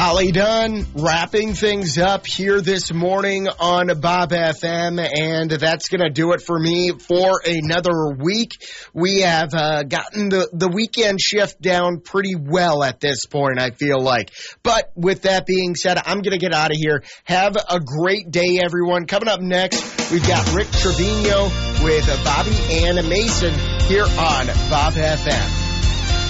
Holly Dunn wrapping things up here this morning on Bob FM, and that's going to do it for me for another week. We have gotten the weekend shift down pretty well at this point, I feel like. But with that being said, I'm going to get out of here. Have a great day, everyone. Coming up next, we've got Rick Trevino with Bobby and Mason here on Bob FM.